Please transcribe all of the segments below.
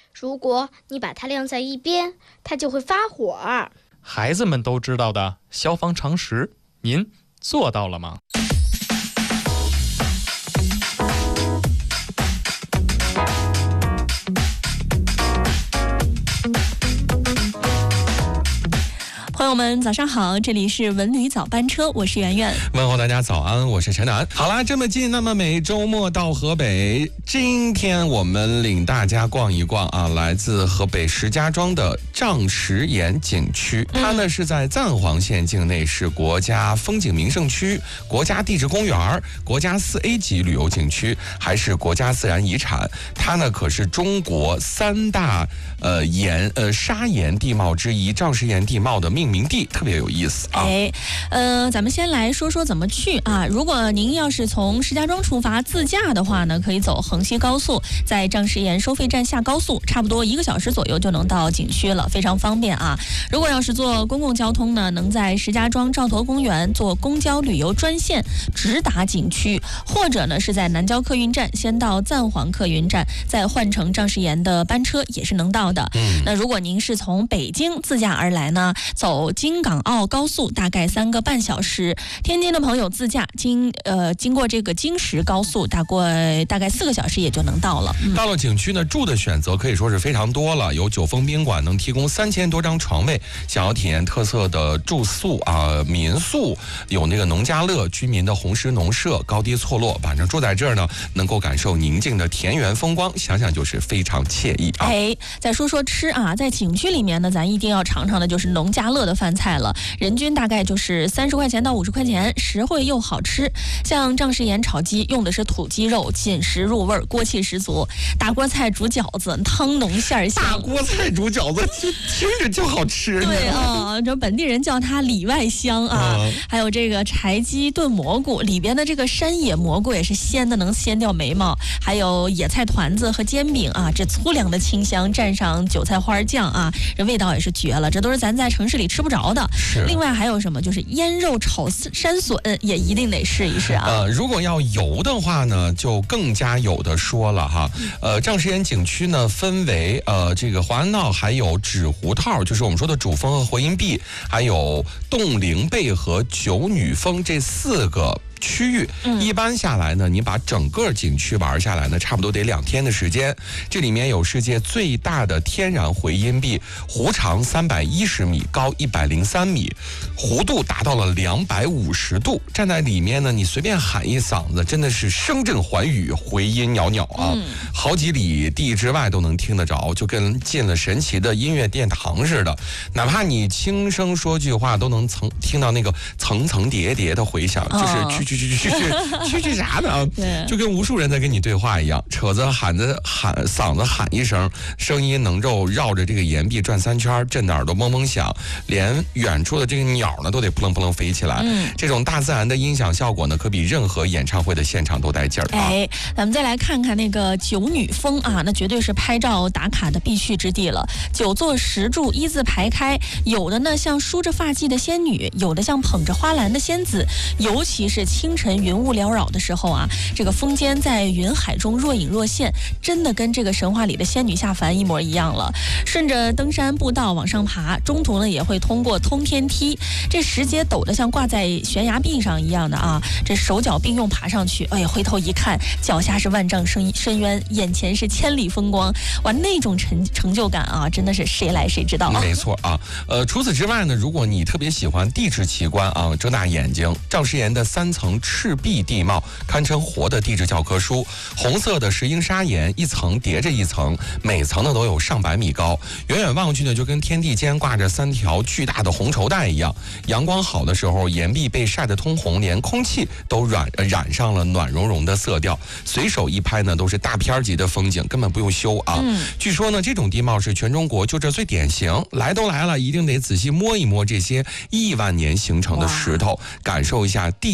如果你把它晾在一边，它就会发火。 孩子们都知道的消防常识，您做到了吗？ 朋友们早上好，这里是文旅早班车，我是圆圆。 问候大家早安，我是陈楠。好啦，这么近那么美，周末到河北，今天我们领大家逛一逛啊，来自河北石家庄的丈石岩景区。它呢是在赞皇县境内，是国家风景名胜区、国家地质公园、国家4A 级旅游景区，还是国家自然遗产。它呢可是中国3大砂岩地貌之一，丈石岩地貌的命名地，特别有意思啊。 咱们先来说说怎么去啊。如果您要是从石家庄出发自驾的话呢，可以走横西高速，在丈石岩收费站下高速，差不多1个小时左右就能到景区了，非常方便啊。如果要是坐公共交通呢，能在石家庄兆头公园坐公交旅游专线直达景区，或者呢是在南郊客运站先到赞皇客运站，再换乘丈石岩的班车也是能到的。那如果您是从北京自驾而来呢，走京港澳高速大概3个半小时，天津的朋友自驾经过这个京石高速大概4个小时也就能到了。 到了景区呢，住的选择可以说是非常多了，有九峰宾馆能提供3000多张床位，想要体验特色的住宿啊民宿，有那个农家乐居民的红石农舍，高低错落，反正住在这儿呢，能够感受宁静的田园风光，想想就是非常惬意啊。 再说说吃啊，在景区里面呢，咱一定要尝尝的就是农家乐的饭菜了，人均大概就是30块钱到50块钱，实惠又好吃。像丈石岩炒鸡用的是土鸡肉，紧实入味，锅气十足。大锅菜煮饺子，汤浓馅香。 大锅菜煮饺子听着就好吃。 对啊，这本地人叫它里外香啊。还有这个柴鸡炖蘑菇，里边的这个山野蘑菇也是鲜的能鲜掉眉毛。还有野菜团子和煎饼啊，这粗粮的清香蘸上韭菜花酱啊，这味道也是绝了，这都是咱在城市里吃不着的。另外还有什么，就是腌肉炒山笋也一定得试一试啊。 如果要游的话呢，就更加有的说了哈。丈石岩景区呢分为这个华安闹，还有纸湖套，就是我们说的主峰和回音壁，还有洞灵贝和九女峰这4个区域。一般下来呢，你把整个景区玩下来呢，差不多得2天的时间。这里面有世界最大的天然回音壁，弧长310米，高103米，弧度达到了250度。站在里面呢，你随便喊一嗓子，真的是声震寰宇，回音袅袅啊，好几里地之外都能听得着，就跟进了神奇的音乐殿堂似的。哪怕你轻声说句话，都能听到那个层层叠叠的回响，就是去啥的啊？就跟无数人在跟你对话一样，嗓子喊一声，声音能够绕着这个岩壁转3圈，震得耳朵嗡嗡响，连远处的这个鸟呢都得扑棱扑棱飞起来。这种大自然的音响效果呢，可比任何演唱会的现场都带劲儿啊！ 咱们再来看看那个九女峰啊，那绝对是拍照打卡的必去之地了。9座石柱一字排开，有的呢像梳着发髻的仙女，有的像捧着花篮的仙子，尤其是清晨云雾缭绕的时候啊，这个峰间在云海中若隐若现，真的跟这个神话里的仙女下凡一模一样了。顺着登山步道往上爬，中途呢也会通过通天梯，这石阶陡得像挂在悬崖壁上一样的啊，这手脚并用爬上去，哎呀，回头一看，脚下是万丈深渊，眼前是千里风光，哇，那种成就感啊，真的是谁来谁知道。 没错啊，除此之外呢，如果你特别喜欢地质奇观啊，睁大眼睛，丈石岩的3层赤壁地貌堪称活的地质教科书。红色的石英砂岩一层叠着一层，每层呢都有上百米高，远远望去呢就跟天地间挂着3条巨大的红绸带一样。阳光好的时候，岩壁被晒得通红，连空气都染上了暖融融的色调，随手一拍呢都是大片级的风景，根本不用修啊。据说呢这种地貌是全中国就这最典型，来都来了，一定得仔细摸一摸这些亿万年形成的石头，感受一下地球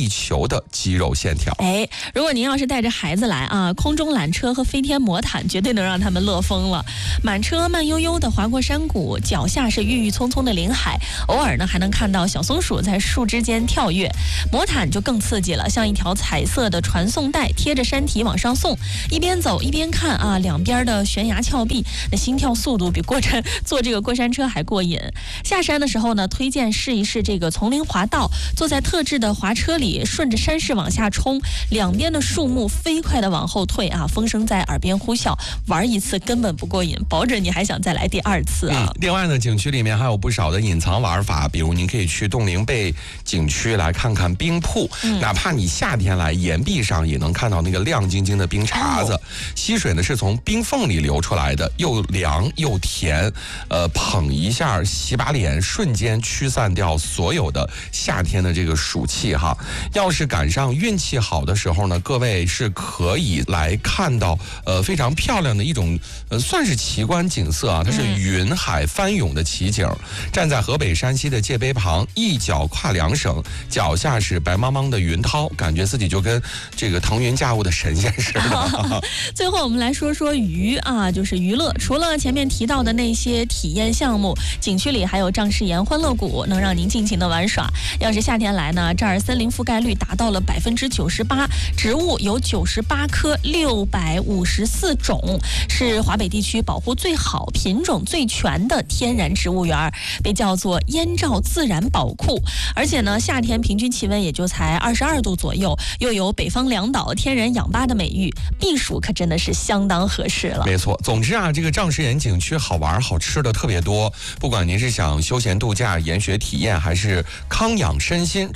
柔的肌肉线条。 如果您要是带着孩子来啊，空中缆车和飞天魔毯绝对能让他们乐疯了。满车慢悠悠地划过山谷，脚下是郁郁葱葱的林海，偶尔呢还能看到小松鼠在树枝间跳跃。魔毯就更刺激了，像一条彩色的传送带，贴着山体往上送，一边走一边看啊，两边的悬崖峭壁，那心跳速度比坐这个过山车还过瘾。下山的时候呢，推荐试一试这个丛林滑道，坐在特制的滑车里，顺着山势往下冲，两边的树木飞快地往后退啊，风声在耳边呼啸，玩一次根本不过瘾，保准你还想再来第二次啊。 另外呢，景区里面还有不少的隐藏玩法，比如您可以去洞陵贝景区来看看冰瀑，哪怕你夏天来，岩壁上也能看到那个亮晶晶的冰碴子，溪水呢是从冰缝里流出来的，又凉又甜，捧一下洗把脸，瞬间驱散掉所有的夏天的这个暑气哈。要是赶上运气好的时候呢，各位是可以来看到非常漂亮的一种算是奇观景色啊，它是云海翻涌的奇景。站在河北山西的界碑旁，一脚跨两省，脚下是白茫茫的云涛，感觉自己就跟这个腾云驾雾的神仙似的。 最后我们来说说娱啊，就是娱乐。除了前面提到的那些体验项目，景区里还有丈士岩欢乐谷，能让您尽情的玩耍。要是夏天来呢，这儿森林覆盖率达到了98%，植物有98棵，654种，是华北地区保护最好、品种最全的天然植物园，被叫做燕赵自然宝库。而且呢，夏天平均气温也就才22度左右，又有北方两岛天然氧吧的美誉，避暑可真的是相当合适了。 没错，总之啊，这个丈士岩景区好玩好吃的特别多，不管您是想休闲度假、研学体验，还是康养身心。